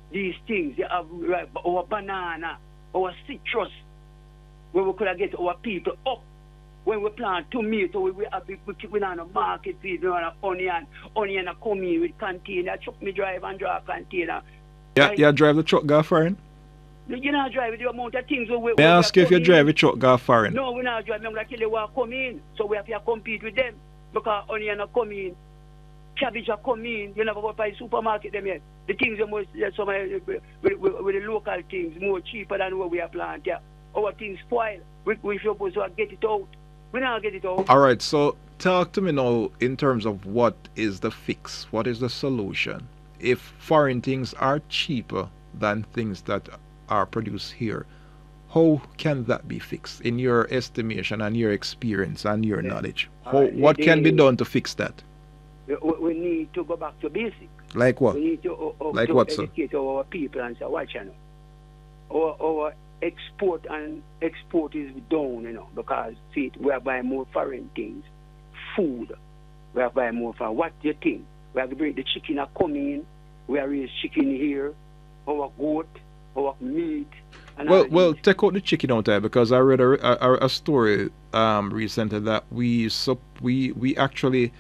these things. You have our banana, our citrus, where we could have get our people up. When we plant tomato, we on a market feed, we on an onion come in with container, truck me drive and draw a container. Yeah, Right? you drive the truck, go foreign? You not drive the amount of things we May I ask you if you drive the truck, go foreign? No, we not drive. I'm going to tell you what come in. So we have to compete with them. Because onion are coming, cabbage are coming. You never go by supermarket them yet. The things are most, some with the local things more cheaper than what we are planting. Yeah. Our things spoil. We supposed to get it out. We not get it out. All right, so talk to me now in terms of what is the fix, what is the solution. If foreign things are cheaper than things that are produced here, how can that be fixed in your estimation and your experience and your knowledge? What can be done to fix that? We need to go back to basics. Like what? We need to, like to what, sir? educate our people and say, watch, you know. Our export is down, you know, because see, we are buying more foreign things. Food, we are buying more foreign. What do you think? We have to bring the chicken are coming. We are raising chicken here. Our goat, our meat. And Well, take out the chicken out there, because I read a story recently that we actually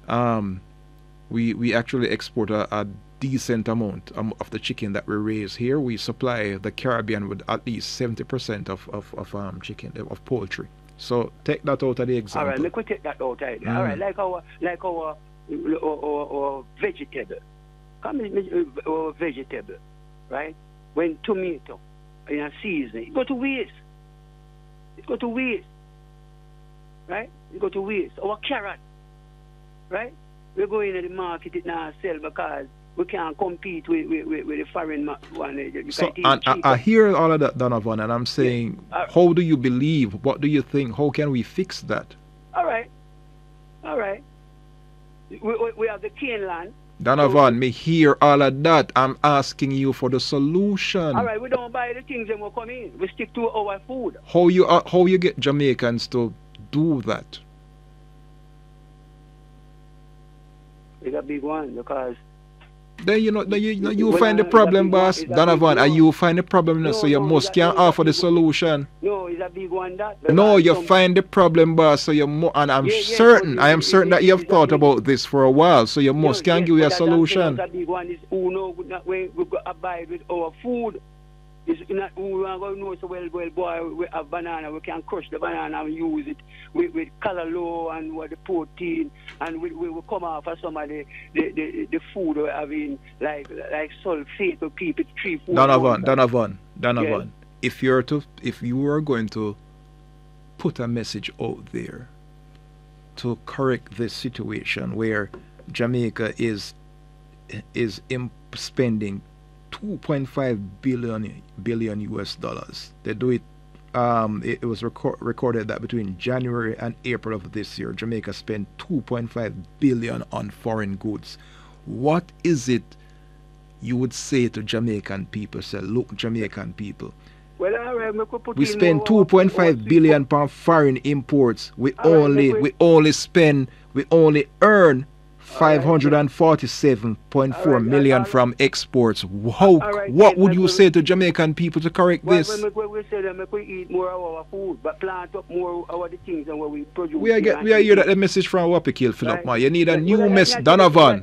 we actually export a decent amount of the chicken that we raise here. We supply the Caribbean with at least 70% of chicken, of poultry. So take that out of the example. All right, let me take that out of there. All right, like our vegetable. Come in, our vegetable, right? When tomato in a season, it go to waste. It go to waste, right? It go to waste. Our carrot, right? We go into the market, it now sell because we can't compete with the foreign one. So I hear all of that, Donovan, and I'm saying, how do you believe? What do you think? How can we fix that? All right. We have the cane land. Donovan, me hear all of that. I'm asking you for the solution. All right, we don't buy the things that will come in. We stick to our food. How you get Jamaicans to do that? It's a big one because. Then you find the problem, boss, Donovan, and you find the problem, so you must can't offer the solution. No, it's a big one that. No, you find the problem, boss, so you and I am certain that you have thought about this for a while, so you must can give you a solution. The big one is who know we got to abide with our food. It's not who are going to know so well, boy, we have banana, we can crush the banana and use it with callaloo and with the protein, and we will come off of some of the food we're having, like sulfate to keep it 3-4 Donovan, yeah. if you are going to put a message out there to correct this situation where Jamaica is spending 2.5 billion US dollars. They do it. It was recorded that between January and April of this year, Jamaica spent 2.5 billion on foreign goods. What is it you would say to Jamaican people? Say, look, Jamaican people, well, all right, we spend 2.5 billion on foreign imports. We only earn 547.4 million from exports. What would you say to Jamaican people to correct this? When we say that we eat more of our food, but plant up more of the things than what we produce. We are hear that the message from Wapikill, Philip. Right. You need a new message. Donovan.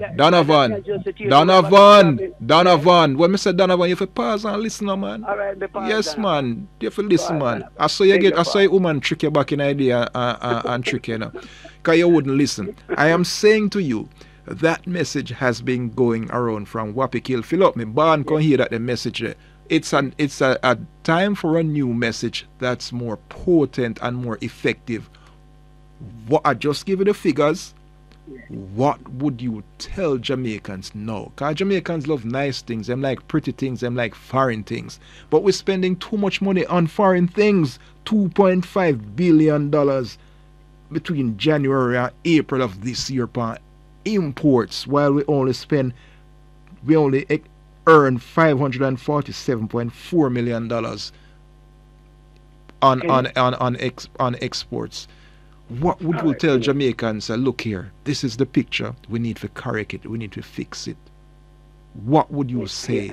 When I say Donovan, you have to pause and listen, man. All right, yes, man. You have to listen, man. I saw a woman trick you back in idea and trick you now. Because you wouldn't listen. I am saying to you, that message has been going around from Wapikill. Philip, me barn can hear that the message there. It's a time for a new message that's more potent and more effective. What I just give you the figures. What would you tell Jamaicans now? Because Jamaicans love nice things, them like pretty things, them like foreign things. But we're spending too much money on foreign things. $2.5 billion between January and April of this year on imports, while we only earn $547.4 million on exports. What would you tell Jamaicans? Look here, this is the picture. We need to correct it. We need to fix it. What would you say?